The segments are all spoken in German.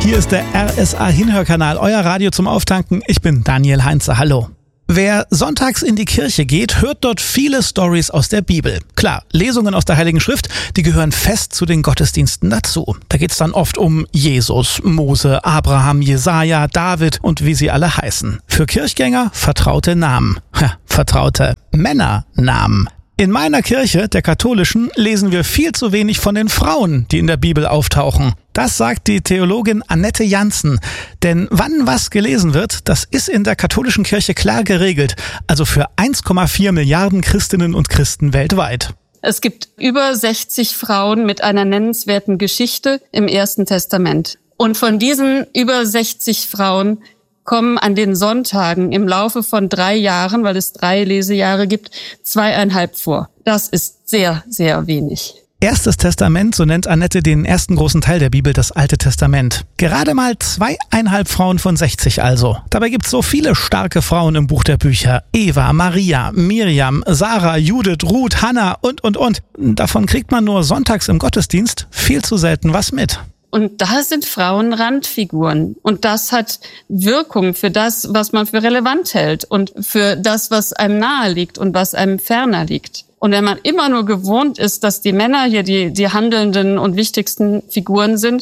Hier ist der RSA Hinhörkanal, euer Radio zum Auftanken. Ich bin Daniel Heinze, hallo. Wer sonntags in die Kirche geht, hört dort viele Storys aus der Bibel. Klar, Lesungen aus der Heiligen Schrift, die gehören fest zu den Gottesdiensten dazu. Da geht's dann oft um Jesus, Mose, Abraham, Jesaja, David und wie sie alle heißen. Für Kirchgänger vertraute Namen. Vertraute Männernamen. In meiner Kirche, der katholischen, lesen wir viel zu wenig von den Frauen, die in der Bibel auftauchen. Das sagt die Theologin Annette Jansen. Denn wann was gelesen wird, das ist in der katholischen Kirche klar geregelt. Also für 1,4 Milliarden Christinnen und Christen weltweit. Es gibt über 60 Frauen mit einer nennenswerten Geschichte im Ersten Testament. Und von diesen über 60 Frauen kommen an den Sonntagen im Laufe von 3 Jahren, weil es 3 Lesejahre gibt, 2,5 vor. Das ist sehr, sehr wenig. Erstes Testament, so nennt Annette den ersten großen Teil der Bibel, das Alte Testament. Gerade mal 2,5 Frauen von 60 also. Dabei gibt's so viele starke Frauen im Buch der Bücher. Eva, Maria, Miriam, Sarah, Judith, Ruth, Hannah und. Davon kriegt man nur sonntags im Gottesdienst viel zu selten was mit. Und da sind Frauen Randfiguren. Und das hat Wirkung für das, was man für relevant hält und für das, was einem nahe liegt und was einem ferner liegt. Und wenn man immer nur gewohnt ist, dass die Männer hier die handelnden und wichtigsten Figuren sind,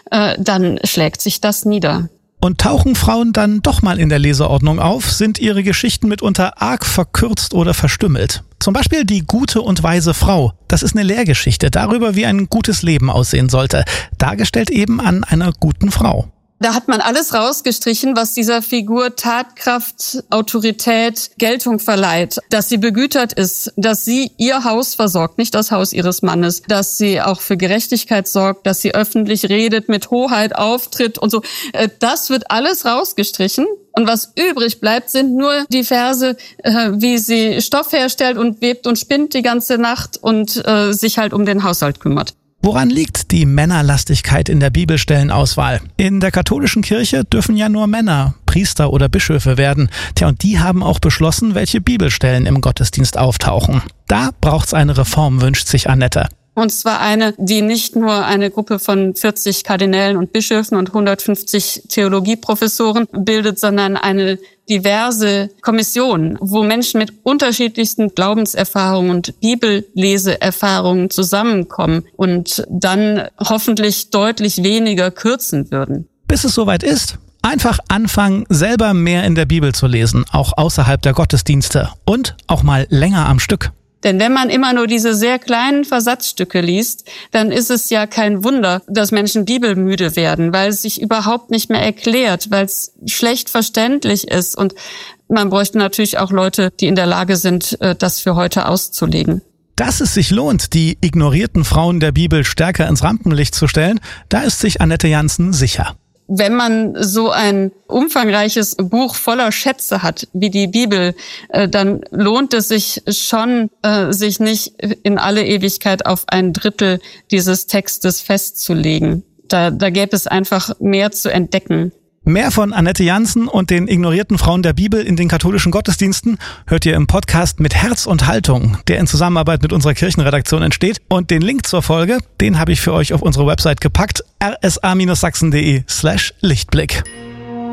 dann schlägt sich das nieder. Und tauchen Frauen dann doch mal in der Leseordnung auf, sind ihre Geschichten mitunter arg verkürzt oder verstümmelt. Zum Beispiel die gute und weise Frau. Das ist eine Lehrgeschichte darüber, wie ein gutes Leben aussehen sollte. Dargestellt eben an einer guten Frau. Da hat man alles rausgestrichen, was dieser Figur Tatkraft, Autorität, Geltung verleiht. Dass sie begütert ist, dass sie ihr Haus versorgt, nicht das Haus ihres Mannes. Dass sie auch für Gerechtigkeit sorgt, dass sie öffentlich redet, mit Hoheit auftritt und so. Das wird alles rausgestrichen. Und was übrig bleibt, sind nur die Verse, wie sie Stoff herstellt und webt und spinnt die ganze Nacht und sich halt um den Haushalt kümmert. Woran liegt die Männerlastigkeit in der Bibelstellenauswahl? In der katholischen Kirche dürfen ja nur Männer Priester oder Bischöfe werden. Und die haben auch beschlossen, welche Bibelstellen im Gottesdienst auftauchen. Da braucht's eine Reform, wünscht sich Annette. Und zwar eine, die nicht nur eine Gruppe von 40 Kardinälen und Bischöfen und 150 Theologieprofessoren bildet, sondern eine diverse Kommission, wo Menschen mit unterschiedlichsten Glaubenserfahrungen und Bibelleseerfahrungen zusammenkommen und dann hoffentlich deutlich weniger kürzen würden. Bis es soweit ist, einfach anfangen, selber mehr in der Bibel zu lesen, auch außerhalb der Gottesdienste und auch mal länger am Stück. Denn wenn man immer nur diese sehr kleinen Versatzstücke liest, dann ist es ja kein Wunder, dass Menschen bibelmüde werden, weil es sich überhaupt nicht mehr erklärt, weil es schlecht verständlich ist. Und man bräuchte natürlich auch Leute, die in der Lage sind, das für heute auszulegen. Dass es sich lohnt, die ignorierten Frauen der Bibel stärker ins Rampenlicht zu stellen, da ist sich Annette Jansen sicher. Wenn man so ein umfangreiches Buch voller Schätze hat, wie die Bibel, dann lohnt es sich schon, sich nicht in alle Ewigkeit auf 1/3 dieses Textes festzulegen. Da gäbe es einfach mehr zu entdecken. Mehr von Annette Jansen und den ignorierten Frauen der Bibel in den katholischen Gottesdiensten hört ihr im Podcast Mit Herz und Haltung, der in Zusammenarbeit mit unserer Kirchenredaktion entsteht. Und den Link zur Folge, den habe ich für euch auf unsere Website gepackt, rsa-sachsen.de/Lichtblick.